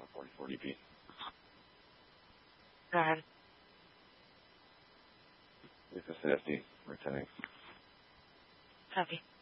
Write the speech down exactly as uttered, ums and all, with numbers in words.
forty-four D P. Go ahead. This is S D, returning. Copy.